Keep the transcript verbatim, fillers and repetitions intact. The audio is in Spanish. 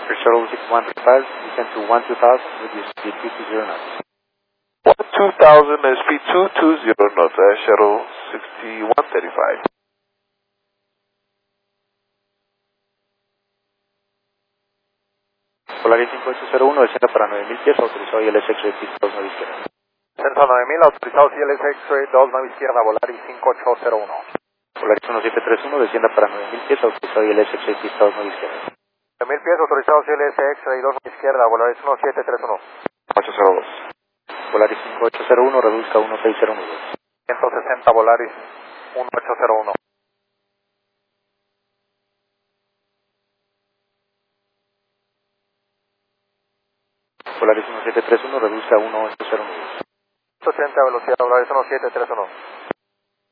For shuttle six one three five, descend to one two thousand with your speed two two zero knots. one two thousand and speed two two zero knots, uh, shuttle sixty-one thirty-five. Polaris cinco ocho cero uno, descienda para nueve mil pies, autorizado y el S X-Ray pista dos nueve izquierda. Centro nueve mil, autorizado C L S X-Ray dos nueve izquierda, Volaris cinco ocho cero uno. Polaris uno siete tres uno, descienda para nueve mil pies, autorizado y el S X-Ray pista dos nueve izquierda. nueve mil pies, autorizado C L S X-Ray dos nueve izquierda, Volaris uno siete tres uno. ocho cero dos. Polaris cinco ocho cero uno, reduzca uno seis cero uno. ciento sesenta, Volaris uno ocho cero uno. Polaris uno siete tres uno, reduzca uno ocho cero uno. ciento ochenta, velocidad, Volaris uno siete tres uno.